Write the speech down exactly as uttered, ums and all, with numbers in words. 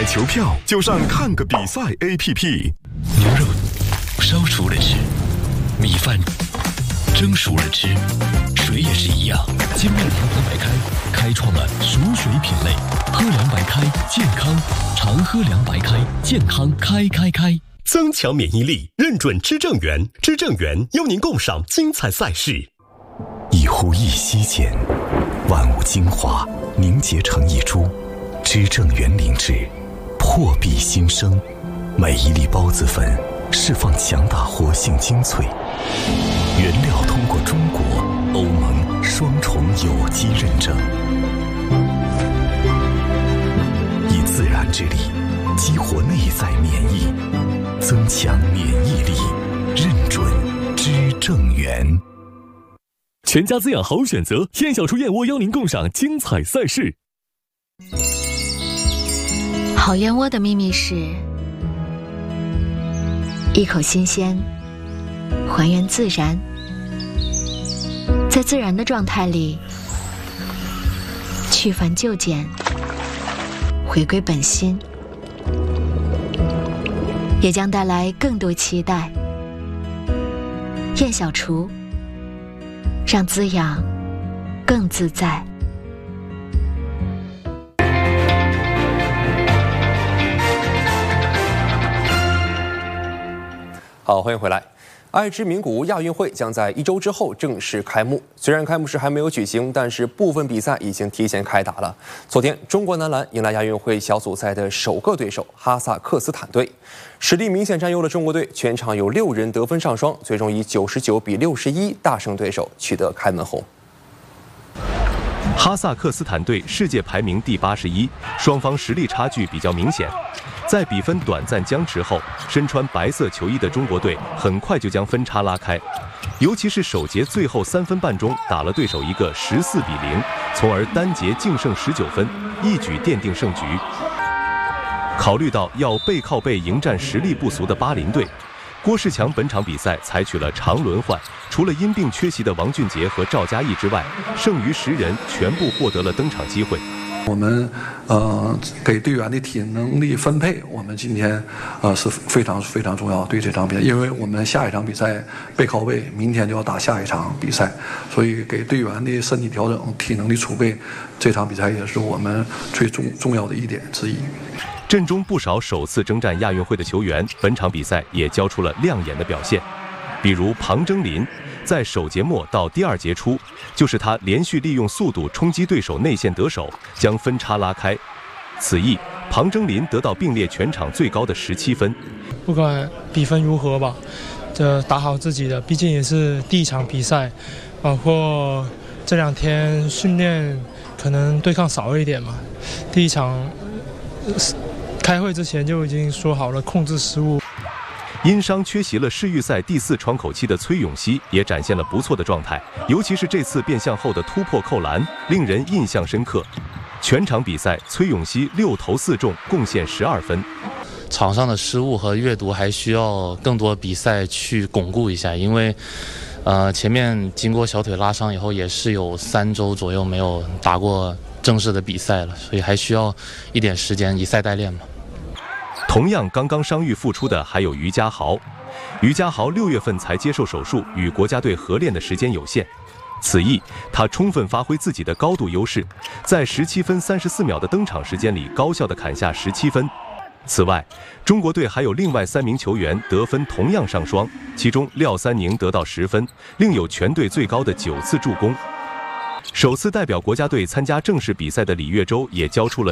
球票就上看个比赛 A P P。 牛肉烧熟了吃，米饭蒸熟了吃，水也是一样。金麦堂糖白开开创了熟水品类，喝凉白开健康，常喝凉白开健康开开开。 增强免疫力，认准知正源，知正源邀您共赏精彩赛事。 一呼一吸间，万物精华凝结成一株，知正源灵芝破壁新生，每一粒孢子粉释放强大活性精粹，原料通过中国、欧盟双重有机认证，以自然之力激活内在免疫，增强免疫力，认准知正源。 全家滋养好选择，燕小厨燕窝邀您共赏精彩赛事。 好燕窝的秘密是一口新鲜，还原自然，在自然的状态里去繁就简，回归本心，也将带来更多期待。燕小厨，让滋养更自在。 好，欢迎回来。爱知名古屋亚运会将在一周之后正式开幕。虽然开幕式还没有举行，但是部分比赛已经提前开打了。昨天，中国男篮迎来亚运会小组赛的首个对手哈萨克斯坦队，实力明显占优的中国队，全场有六人得分上双，最终以九十九比六十一大胜对手，取得开门红。 哈萨克斯坦队世界排名第八十一，双方实力差距比较明显。在比分短暂僵持后，身穿白色球衣的中国队很快就将分差拉开，尤其是首节最后三分半钟打了对手一个十四比零，从而单节净胜十九分，一举奠定胜局。考虑到要背靠背迎战实力不俗的巴林队，郭士强本场比赛采取了长轮换，除了因病缺席的王俊杰和赵嘉译之外，剩余十人全部获得了登场机会。 我们呃给队员的体能力分配，我们今天呃是非常非常重要对这场比赛，因为我们下一场比赛背靠背，明天就要打下一场比赛，所以给队员的身体调整、体能的储备，这场比赛也是我们最重重要的一点之一。 阵中不少首次征战亚运会的球员，本场比赛也交出了亮眼的表现，比如庞征林。在首节末到第二节初，就是他连续利用速度冲击对手内线得手，将分差拉开。此役，庞征林得到并列全场最高的十七分。 不管比分如何吧，这打好自己的，毕竟也是第一场比赛，包括这两天训练可能对抗少一点嘛。第一场开会之前就已经说好了控制失误。 因伤缺席了世预赛第四窗口期的崔永熙也展现了不错的状态，尤其是这次变向后的突破扣篮，令人印象深刻。全场比赛，崔永熙六投四中，贡献十二分。 场上的失误和阅读还需要更多比赛去巩固一下，因为，呃，前面经过小腿拉伤以后，也是有三周左右没有打过正式的比赛了，所以还需要一点时间以赛代练嘛。 同样刚刚伤愈复出的还有于家豪，于家豪六月份才接受手术，与国家队合练的时间有限。此役他充分发挥自己的高度优势，在十七分三十四秒的登场时间里高效地砍下十七分。此外，中国队还有另外三名球员得分同样上双，其中廖三宁得到十分，另有全队最高的九次助攻。首次代表国家队参加正式比赛的李月洲也交出了